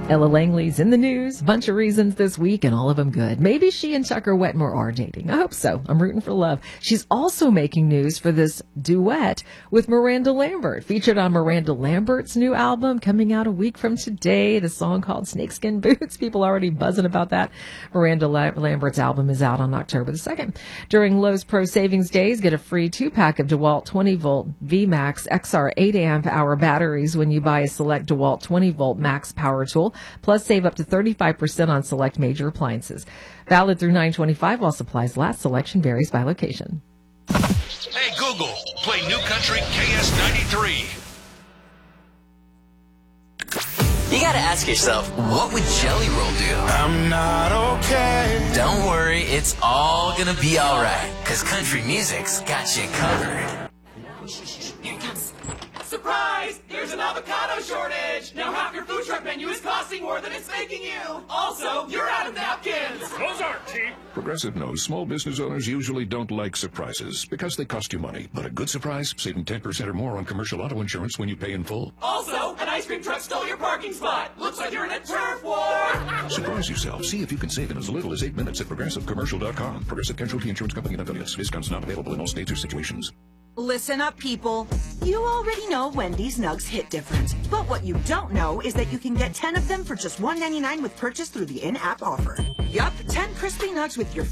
Ella Langley's in the news. Bunch of reasons this week, and all of them good. Maybe she and Tucker Wetmore are dating. I hope so. I'm rooting for love. She's also making news for this duet with Miranda Lambert, featured on Miranda Lambert's new album coming out a week from today. The song called Snakeskin Boots. People are already buzzing about that. Miranda Lambert's album is out on October the 2nd. During Lowe's Pro Savings Days, get a free 2-pack of DeWalt 20-volt VMAX XR 8-amp-hour batteries when you buy a select DeWalt 20-volt Max power tool. Plus, save up to 35% on select major appliances. Valid through 9/25 while supplies last. Selection varies by location. Hey, Google, play New Country KS93. You gotta ask yourself, what would Jelly Roll do? I'm not okay. Don't worry, it's all gonna be alright, cause country music's got you covered. Here it comes. Surprise! There's an avocado shortage! Now half your food truck menu is costing more than it's making you! Also, you're out of napkins! Those aren't cheap. Progressive knows small business owners usually don't like surprises because they cost you money. But a good surprise, saving 10% or more on commercial auto insurance when you pay in full. Also, an ice cream truck stole your parking spot! Looks like you're in a turf war! Surprise yourself. See if you can save in as little as 8 minutes at progressivecommercial.com. Progressive Casualty Insurance Company and affiliates. Discounts not available in all states or situations. Listen up, people. You already know Wendy's Nugs hit different. But what you don't know is that you can get 10 of them for just $1.99 with purchase through the in-app offer. Yup, 10 crispy nugs with your